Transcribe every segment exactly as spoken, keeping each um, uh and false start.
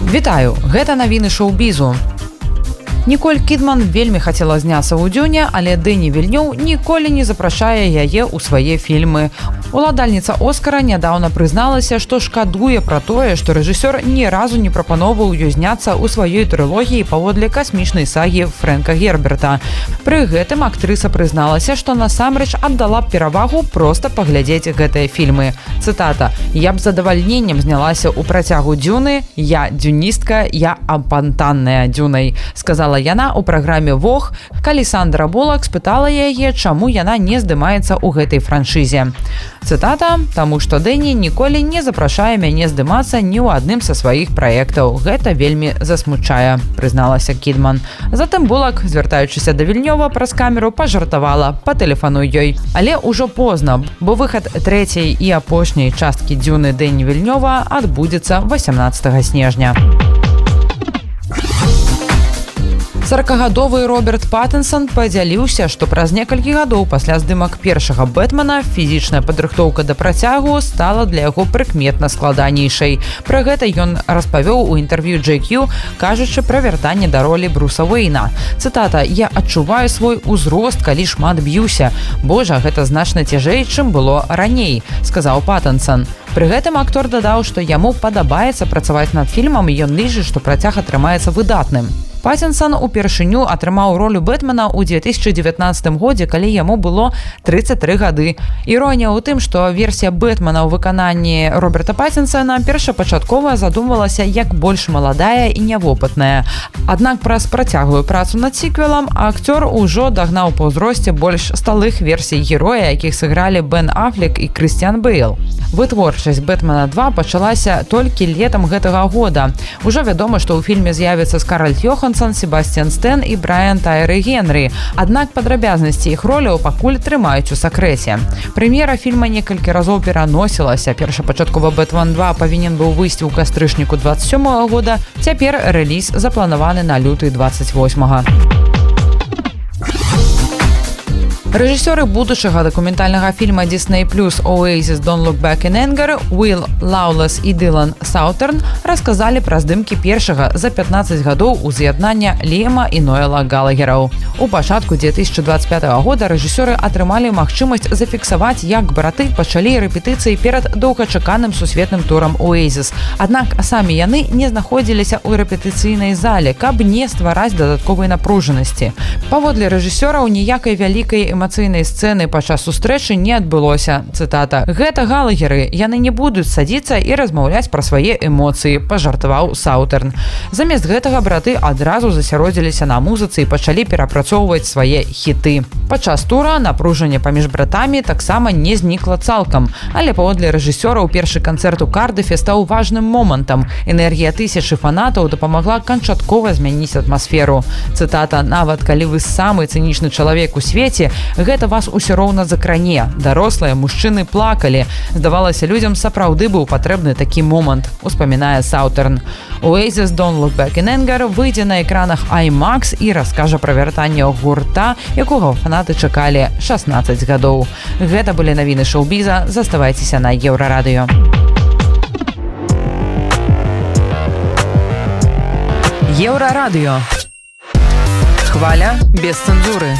Вітаю, гэта навіны шоу-бізу. Ніколь Кідман вельмі хацела зняцца ў «Дюне», але Дэні Вільнёў ніколі не запрашае яе ў свае фільмы. Уладальніца «Оскара» нядаўна прызналася, што шкадуе пра тое, што рэжысёр ні разу не прапаноўваў ёй зняцца ў сваёй трылогіі паводле касмічнай сагі Фрэнка Герберта. Пры гэтым актрыса прызналася, што насамрэч аддала б перавагу проста паглядзець гэтыя фільмы. Цытата: «Я б з задавальненнем знялася ў працягу «Дюны», я дюністка, я апантанная Дюнай», сказала яна ў праграме «Вог», калі Сандра Булак спытала яе, чаму яна не здымаецца ў гэтай франшызе. Цытата: «Таму што Дэні ніколі не запрашае мяне здымацца ні ў адным са сваіх праектаў. Гэта вельмі засмучае», прызналася Кідман. Затым Булак, звяртаючыся да Вільнёва праз камеру, пажартавала: «Патэлефануй ёй». Але ўжо позна, бо выхад трэцяй і апошняй часткі «Дюны» Дэні Вільнёва адбудзецца васямнаццатага снежня. саракагадовы Роберт Паттинсон падзяліўся, што праз некалькі гадоў пасля здымак першага «Бэтмена» фізічная падрыхтоўка да працягу стала для яго прыкметна складанейшай. Пра гэта ён распавёў у інтэрв'ю джей кью, кажучы пра вяртанне да ролі Бруса Уэйна. Цытата: «Я адчуваю свой узрост, калі шмат б'юся. Божа, гэта значна цяжэй, чым было раней», сказаў Паттинсон. Пры гэтым актор дадаў, што яму падабаецца працаваць над фільмам, і ён лічыць, што працяг атрымаецца выдатным. Паттинсон упершыню атрымаў ролю Бэтмена ў две тысячы дзевятнаццатым годзе, калі яму было трыццаць тры гады. Іронія ў тым, што версія Бэтмена ў выкананні Роберта Паттинсона першапачаткова задумвалася як больш маладая і нявопытная. Аднак праз працяглую працу над сіквелам акцёр ужо дагнаў па ўзросце больш сталых версій героя, якіх сыгралі Бен Аффлек і Крыстіан Бэйл. Вытворчасць «Бэтмена два» пачалася толькі летам гэтага года. Ужо вядома, што ў фільме з'явіцца Скарлетт Йоханссон, Себастьян Стэн і Брайан Тайры Генрі. Аднак падрабязнасці іх роляў пакуль трымаюць у сакрэце. Прэм'ера фільма некалькі разоў пераносілася. Першапачаткова «Бэтмен два» павінен быў выйсці ў кастрычніку дваццаць сёмага года. Цяпер рэліз запланаваны на люты дваццаць восьмага. Рэжысёры будучага дакументальнага фільма Disney Plus «Oasis Don't Look Back in Anger» Уилл Лаулес і Дылан Саутерн расказалі пра здымкі першага за пятнаццаць гадоў уз'яднання Ліэма і Ноэла Галагераў. У пачатку две тысячы дваццаць пятага года рэжысёры атрымалі магчымасць зафіксаваць, як браты пачалі рэпетыцыі перад доўгачаканым сусветным турам «Oasis». Аднак самі яны не знаходзіліся ў рэпетыцыйнай зале, каб не ствараць дадатковай напружанасці. Паводле рэжысёраў ніякай вялікай эмацыйнай эмацыйнай сцэны падчас сустрэчы не адбылося. Цытата: «Гэта Галагеры, яны не будуць садзіцца і размаўляць пра свае эмоцыі», пажартаваў Саутерн. Замест гэтага браты адразу засяродзіліся на музыцы і пачалі перапрацоўваць свае хіты. Падчас тура напружанне паміж братамі таксама не знікла цалкам, але паводле рэжысёраў першы канцэрт у Кардыфе стаў важным момантам. Энергія тысячы фанатаў дапамагла канчаткова змяніць атмасферу. Цытата: «Нават калі вы самы цынічны чалавек у свеце, гэта вас усё роўна закране. Дарослыя мужчыны плакалі. Здавалася, людзям сапраўды быў патрэбны такі момант», успамінае Саутерн. «Oasis Don't Look Back in Anger» выйдзе на экранах IMAX і раскажа пра вяртанне гурта, якога фанаты чакалі шаснаццаць гадоў. Гэта былі навіны шоу-біза. Заставайцеся на Еўрарадыё. Еўрарадыё. Хваля без цэнзуры.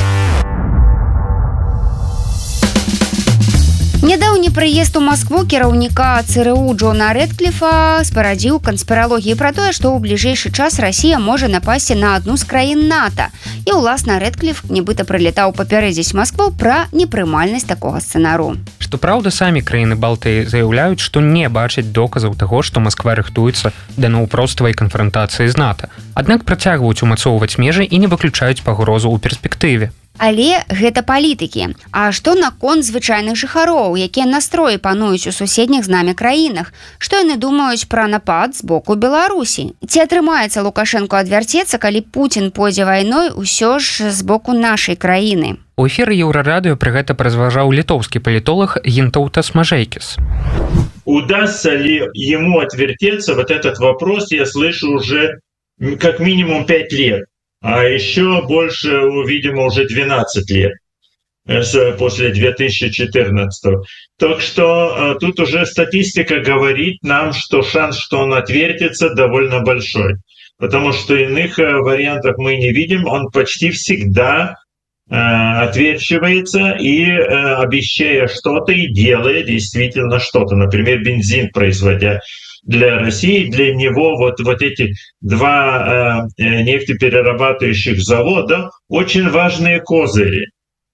Нядаўні прыезд у Маскву кіраўніка ЦРУ Джона Рэдкліфа спарадзіў канспіралогіі пра тое, што ў бліжэйшы час Расія можа напасці на адну з краін НАТО. І, уласна, Рэдкліф нібыта прылетаў папярэдзіць Маскву пра непрымальнасць такога сцэнару. Што праўда, самі краіны Балтыі заяўляюць, што не бачаць доказаў таго, што Масква рыхтуецца да наўпроставай канфрантацыі з НАТО. Аднак працягваюць умацоўваць межы і не выключаюць пагрозу ў перспектыве. Але гэта палітыкі. А што наконт звычайных жыхароў, якія настроі пануюць у суседніх з намі краінах? Што яны думаюць пра напад з боку Беларусі? Ці атрымаецца Лукашэнку адвярцецца, калі Пуцін пойдзе вайной усё ж з боку нашай краіны? У эфіры Еўрарадыё пры гэта празважаў літоўскі палітолог Гінтаўтас Мажэйкіс. Удастся ли ему отвертеться? Вот этот вопрос я слышу уже как минимум пять лет. А еще больше, видимо, уже двенадцать лет. после две тысячи четырнадцатого. Так что тут уже статистика говорит нам, что шанс, что он отвертится, довольно большой. Потому что иных вариантов мы не видим. Он почти всегда отверчивается и, обещая что-то, и делая действительно что-то. Например, бензин производя для России, для него вот, вот эти два нефтеперерабатывающих завода очень важные козыри.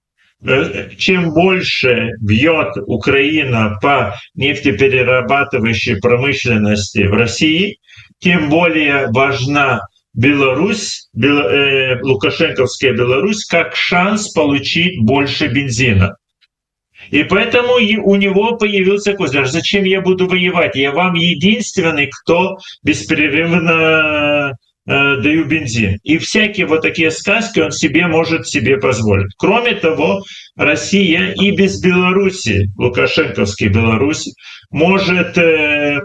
Чем больше бьет Украина по нефтеперерабатывающей промышленности в России, тем более важна Беларусь, Бел, э, Лукашенковская Беларусь, как шанс получить больше бензина. И поэтому у него появился козырь. Зачем я буду воевать? Я вам единственный, кто беспрерывно э, даю бензин. И всякие вот такие сказки он себе может себе позволить. Кроме того, Россия и без Беларуси, Лукашенковской Беларуси, может э,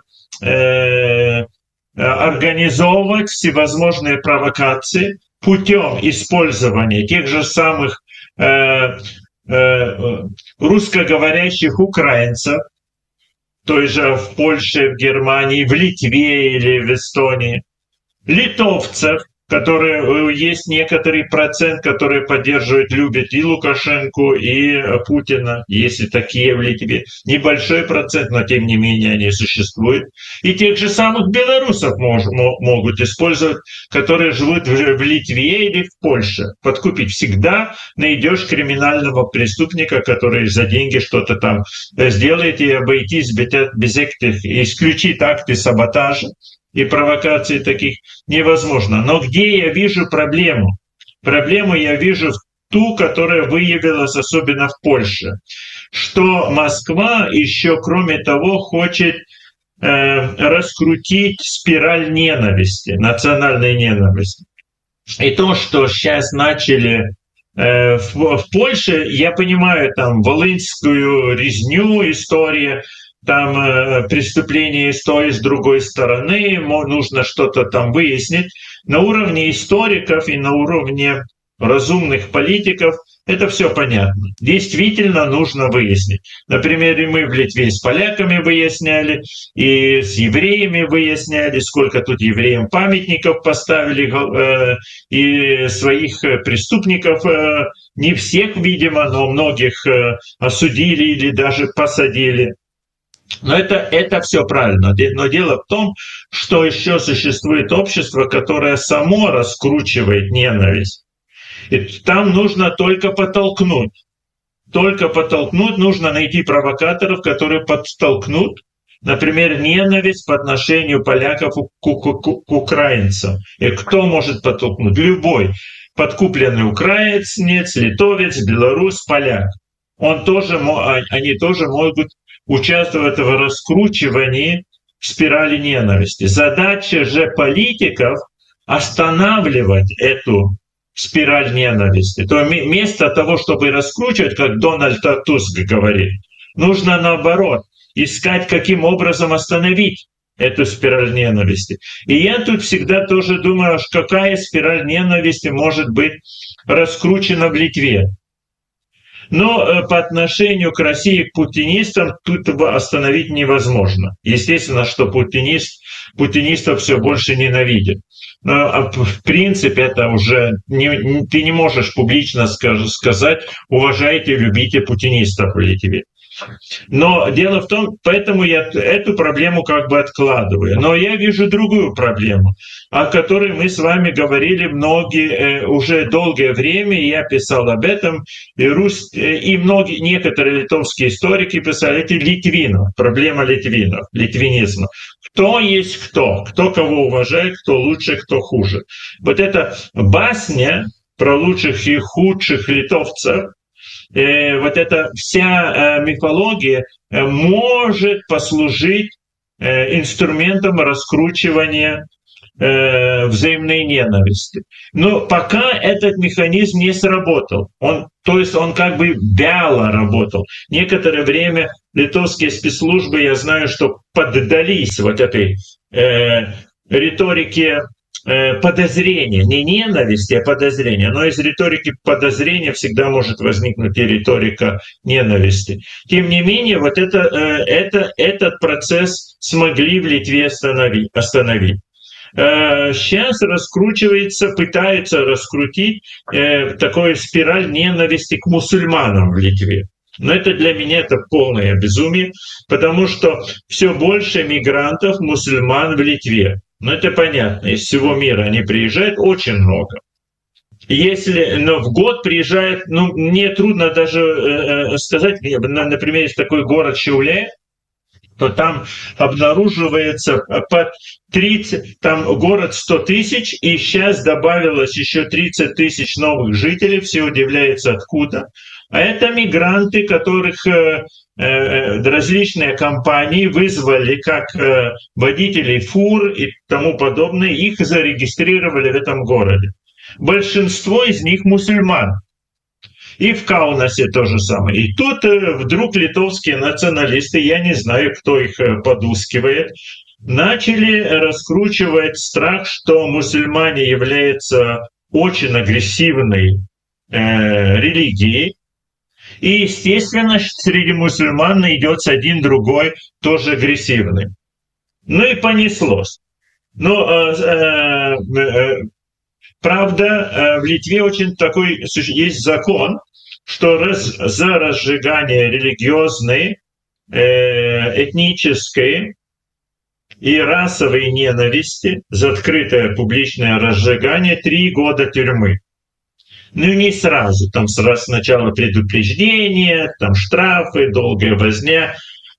э, организовывать всевозможные провокации путем использования тех же самых э, э, русскоговорящих украинцев, той же в Польше, в Германии, в Литве или в Эстонии, литовцев, которые есть некоторый процент, которые поддерживают, любят и Лукашенко, и Путина, если такие в Литве. Небольшой процент, но тем не менее они существуют. И тех же самых белорусов мож, могут использовать, которые живут в Литве или в Польше. Подкупить. Всегда найдешь криминального преступника, который за деньги что-то там сделает, и обойтись без этих, исключить акты саботажа и провокации таких невозможно. Но где я вижу проблему? Проблему я вижу в ту, которая выявилась особенно в Польше. Что Москва еще, кроме того, хочет э, раскрутить спираль ненависти, национальной ненависти. И то, что сейчас начали э, в, в Польше, я понимаю, там, волынскую резню, история, там э, преступление с той, с другой стороны, нужно что-то там выяснить. На уровне историков и на уровне разумных политиков это все понятно. Действительно нужно выяснить. Например, и мы в Литве с поляками выясняли, и с евреями выясняли, сколько тут евреям памятников поставили, э, и своих преступников, э, не всех, видимо, но многих э, осудили или даже посадили. Но это, это все правильно. Но дело в том, что еще существует общество, которое само раскручивает ненависть. И там нужно только подтолкнуть. Только подтолкнуть, нужно найти провокаторов, которые подтолкнут, например, ненависть по отношению поляков к, к, к, к украинцам. И кто может подтолкнуть? Любой подкупленный украинец, литовец, белорус, поляк. Он тоже, они тоже могут участвовать в раскручивании спирали ненависти. Задача же политиков останавливать эту спираль ненависти. То вместо того, чтобы раскручивать, как Дональд Туск говорит, нужно наоборот искать, каким образом остановить эту спираль ненависти. И я тут всегда тоже думаю, какая спираль ненависти может быть раскручена в Литве. Но по отношению к России, к путинистам, тут остановить невозможно. Естественно, что путинист, путинистов все больше ненавидят. Но в принципе это уже не, ты не можешь публично сказать: уважайте, любите путинистов в Литве. Но дело в том, поэтому я эту проблему как бы откладываю. Но я вижу другую проблему, о которой мы с вами говорили многие, уже долгое время, и я писал об этом, и, рус, и многие, некоторые литовские историки писали, это литвинов, проблема литвинов, литвинизма. Кто есть кто, кто кого уважает, кто лучше, кто хуже. Вот эта басня про лучших и худших литовцев, вот эта вся мифология может послужить инструментом раскручивания взаимной ненависти. Но пока этот механизм не сработал. Он, то есть он как бы вяло работал. Некоторое время литовские спецслужбы, я знаю, что поддались вот этой э, риторике подозрение, не ненависть, а подозрение. Но из риторики подозрения всегда может возникнуть и риторика ненависти. Тем не менее, вот это, это, этот процесс смогли в Литве остановить. остановить. Сейчас раскручивается, пытаются раскрутить такую спираль ненависти к мусульманам в Литве. Но это для меня это полное безумие, потому что все больше мигрантов, мусульман в Литве. Ну, это понятно, из всего мира они приезжают очень много. Если, но в год приезжает, ну, мне трудно даже э, сказать, например, есть такой город Šiauliai, то там обнаруживается под тридцать, там город сто тысяч, и сейчас добавилось еще тридцать тысяч новых жителей, все удивляются откуда. А это мигранты, которых э, э, различные компании вызвали как э, водителей фур и тому подобное, их зарегистрировали в этом городе. Большинство из них мусульман. И в Каунасе то же самое. И тут э, вдруг литовские националисты, я не знаю, кто их э, подускивает, начали раскручивать страх, что мусульмане являются очень агрессивной э, религией. И, естественно, среди мусульман найдется один другой, тоже агрессивный. Ну и понеслось. Но, э, э, э, правда, э, в Литве очень такой есть закон, что раз, за разжигание религиозной, э, этнической и расовой ненависти, за открытое публичное разжигание три года тюрьмы. Ну, не сразу. Там сначала предупреждение, там штрафы, долгая возня.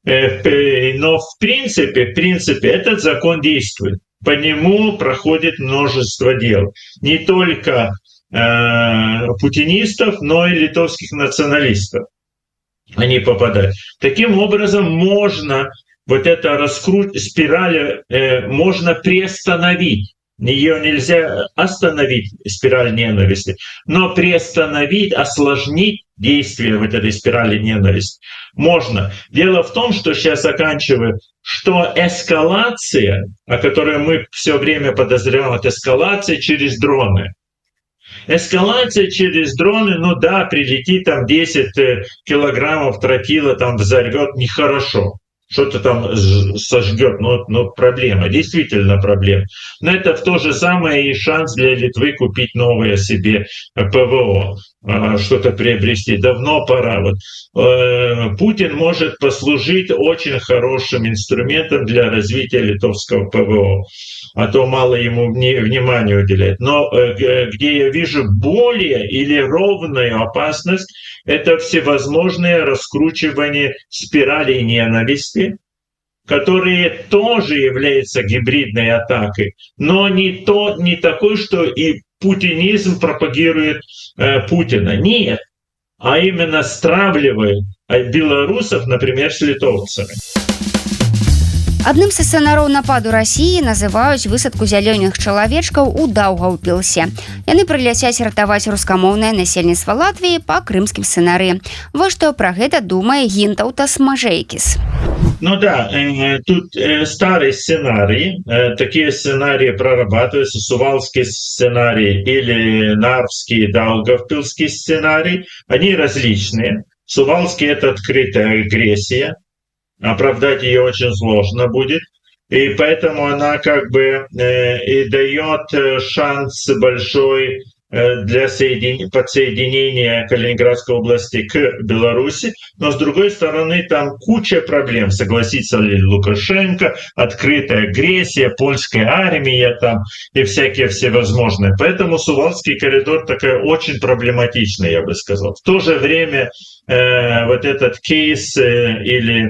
Но в принципе, в принципе, этот закон действует. По нему проходит множество дел. Не только э, путинистов, но и литовских националистов. Они попадают. Таким образом, можно вот это раскрутить, спираль э, можно приостановить. Ее нельзя остановить, спираль ненависти, но приостановить, осложнить действие вот этой спирали ненависти можно. Дело в том, что сейчас заканчиваю, что эскалация, о которой мы все время подозреваем, это эскалация через дроны. Эскалация через дроны, ну да, прилетит там десять килограммов тротила, там взорвет, нехорошо. Что-то там сожгет, но, но проблема, действительно проблема. Но это в то же самое и шанс для Литвы купить новое себе ПВО, что-то приобрести. Давно пора. Вот. Путин может послужить очень хорошим инструментом для развития литовского ПВО, а то мало ему внимания уделяет. Но где я вижу более или ровную опасность, это всевозможные раскручивания спиралей ненависти, которые тоже являются гибридной атакой, но не, то, не такой, что и путинизм пропагирует э, Путина. Нет, а именно стравливает белорусов, например, с литовцами. Адным са сцэнароў нападу Расіі называюць высадку зялёных чалавечкаў у Даўгаўпілсе. Яны прыляцяць ратаваць рускамоўнае насельніцтва Латвіі па крымскім сцэнарыі. Вось што пра гэта думае Гінтаўтас Мажэйкіс. Ну да, э, тут э, старый сценарий, э, такие сценарии прорабатываются, Сувалский сценарий или Нарвский, Даугавпилский сценарий, они различные. Сувалский — это открытая агрессия, оправдать ее очень сложно будет, и поэтому она как бы э, и дает шанс большой э, для соедин... подсоединения Калининградской области к Беларуси, но с другой стороны там куча проблем, согласится ли Лукашенко, открытая агрессия, польская армия там и всякие всевозможные. Поэтому Сувалский коридор такая очень проблематичная, я бы сказал. В то же время э, вот этот кейс э, или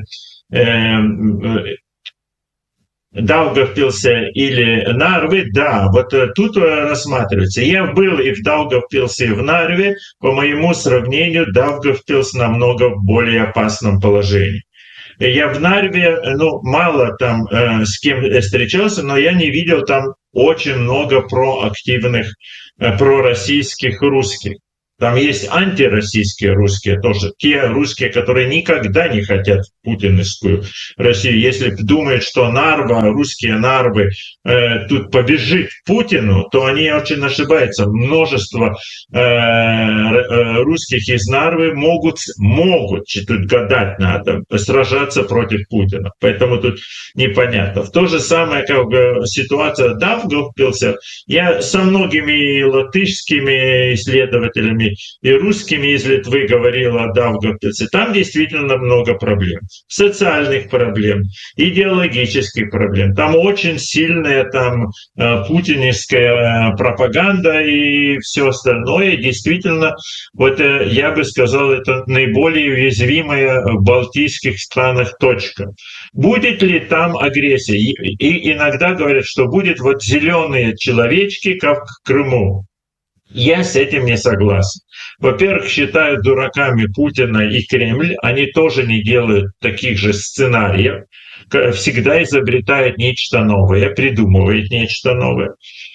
Даугавпилсе или Нарвы, да, вот тут рассматривается. Я был и в Даугавпилсе, и в Нарве. По моему сравнению, Даугавпилс намного в более опасном положении. Я в Нарве, ну, мало там э, с кем встречался, но я не видел там очень много проактивных, э, пророссийских русских. Там есть антироссийские русские тоже, те русские, которые никогда не хотят путинскую Россию. Если думают, что Нарва, русские Нарвы э, тут побежит Путину, то они очень ошибаются. Множество э, э, русских из Нарвы могут, могут, тут гадать надо, сражаться против Путина. Поэтому тут непонятно. В то же самое, как ситуация Даугавпилса, я со многими латышскими исследователями и русскими из Литвы говорил о Даугавпилсе. Там действительно много проблем. Социальных проблем, идеологических проблем. Там очень сильная там, путинская пропаганда и все остальное. Действительно, вот я бы сказал, это наиболее уязвимая в балтийских странах точка. Будет ли там агрессия? И иногда говорят, что будет вот зеленые человечки, как в Крыму. Я с этим не согласен. Во-первых, считают дураками Путина и Кремль. Они тоже не делают таких же сценариев. Всегда изобретают нечто новое, придумывают нечто новое.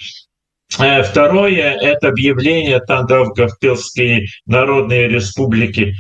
Второе – это объявление Даугавпилской Народной Республики.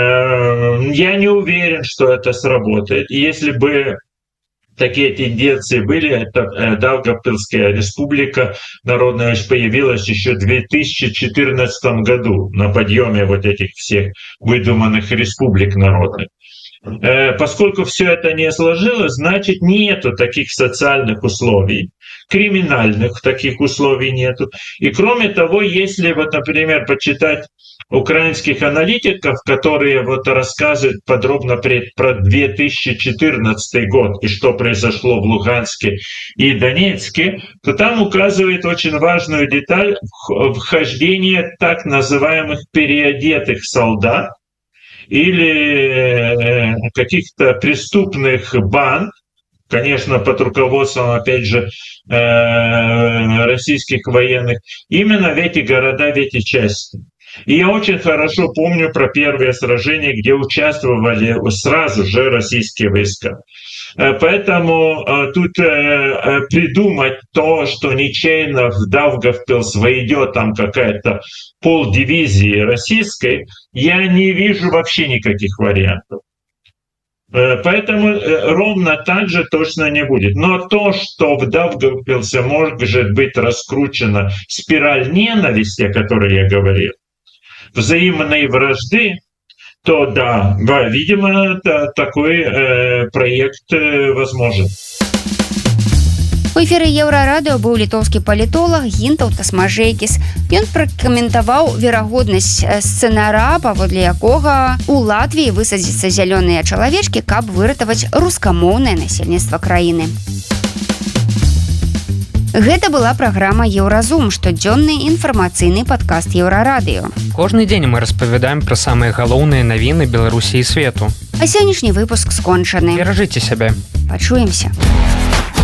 Я не уверен, что это сработает. Если бы такие тенденции были, это Даугавпилская республика народная появилась еще в две тысячи четырнадцатом году на подъеме вот этих всех выдуманных республик народных. Поскольку все это не сложилось, значит, нету таких социальных условий, криминальных таких условий нету. И кроме того, если вот, например, почитать украинских аналитиков, которые вот рассказывают подробно про две тысячи четырнадцатый год и что произошло в Луганске и Донецке, то там указывает очень важную деталь вхождения так называемых переодетых солдат или каких-то преступных банд, конечно, под руководством, опять же, российских военных, именно в эти города, в эти части. И я очень хорошо помню про первые сражения, где участвовали сразу же российские войска. Поэтому тут придумать то, что нечаянно в Даугавпилс войдет там какая-то полдивизии российской, я не вижу вообще никаких вариантов. Поэтому ровно так же точно не будет. Но то, что в Даугавпилсе может быть раскручена спираль ненависти, о которой я говорил, взаимной вражды, то да, да видимо, такой э, проект э, возможен. У эфіры Еўрарадыё быў літоўскі палітолог Гінтаўтас Мажэйкіс. Ён пракаментаваў верагоднасць сцэнара, паводле якога у Латвіі высадзіцца зялёныя чалавечкі, каб выратаваць рускамоўнае насельніцтва краіны. Гэта была праграма «Еўразум», штодзённы інфармацыйны падкаст Еўрарадыё. Кожны дзень мы распавядаем пра самыя галоўныя навіны Беларусі і свету. А сённяшні выпуск скончаны. Беражыце сябе. Пачуемся.